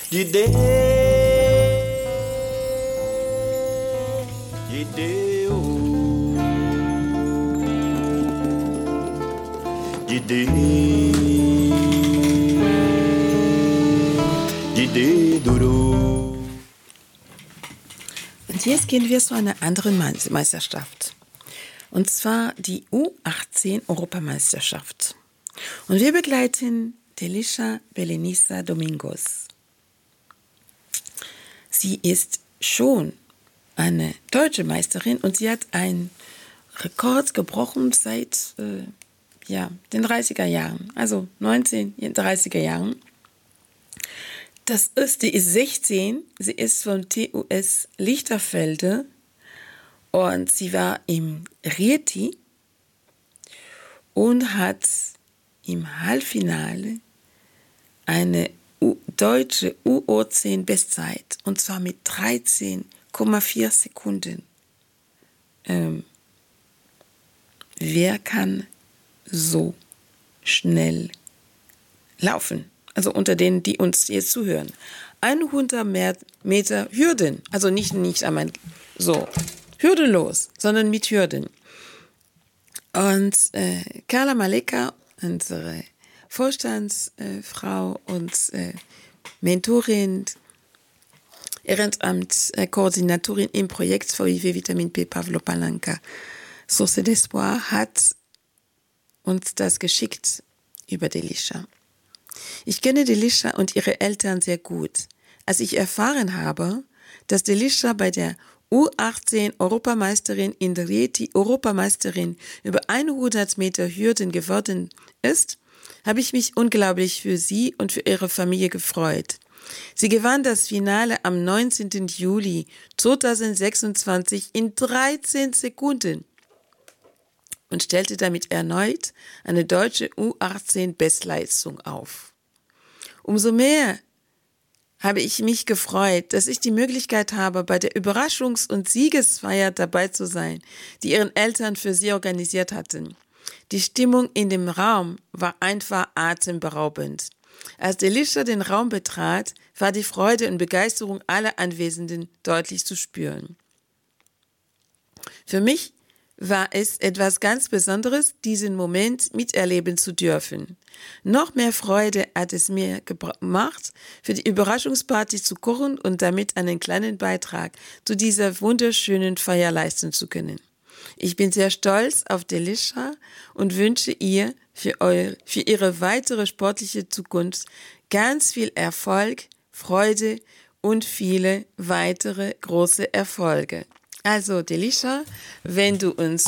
Jide, jide, oh, jide, jide, duro. Und jetzt gehen wir zu einer anderen Meisterschaft. Und zwar die U18-Europameisterschaft. Und wir begleiten Delisha Beleniza Domingos. Sie ist schon eine deutsche Meisterin und sie hat einen Rekord gebrochen seit den 30er Jahren, also 1930er Jahren. Die ist 16, sie ist vom TUS Lichterfelde und sie war im Rieti und hat im Halbfinale eine deutsche U18-Bestzeit, und zwar mit 13,4 Sekunden. Wer kann so schnell laufen? Also unter denen, die uns jetzt zuhören. 100 Meter Hürden, also nicht einmal so hürdenlos, sondern mit Hürden. Und Carla Maleka, unsere Vorstandsfrau und Mentorin, Ehrenamtskoordinatorin im Projekt VIV Vitamin P Pavlo Palanca Source d'Espoir, hat uns das geschickt über Delisha. Ich kenne Delisha und ihre Eltern sehr gut. Als ich erfahren habe, dass Delisha bei der U18-Europameisterin in Rieti Europameisterin über 100 Meter Hürden geworden ist, habe ich mich unglaublich für sie und für ihre Familie gefreut. Sie gewann das Finale am 19. Juli 2026 in 13 Sekunden und stellte damit erneut eine deutsche U18-Bestleistung auf. Umso mehr habe ich mich gefreut, dass ich die Möglichkeit habe, bei der Überraschungs- und Siegesfeier dabei zu sein, die ihren Eltern für sie organisiert hatten. Die Stimmung in dem Raum war einfach atemberaubend. Als Delisha den Raum betrat, war die Freude und Begeisterung aller Anwesenden deutlich zu spüren. Für mich war es etwas ganz Besonderes, diesen Moment miterleben zu dürfen. Noch mehr Freude hat es mir gemacht, für die Überraschungsparty zu kochen und damit einen kleinen Beitrag zu dieser wunderschönen Feier leisten zu können. Ich bin sehr stolz auf Delisha und wünsche ihr für ihre weitere sportliche Zukunft ganz viel Erfolg, Freude und viele weitere große Erfolge. Also Delisha, wenn du uns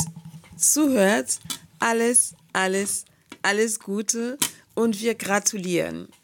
zuhörst, alles Gute und wir gratulieren.